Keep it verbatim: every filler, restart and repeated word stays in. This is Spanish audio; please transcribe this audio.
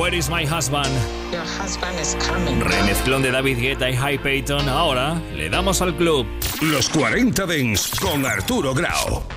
Where is my husband? Your husband is coming. Remezclón de David Guetta y High Payton. Ahora le damos al club. Los cuarenta Dance con Arturo Grau.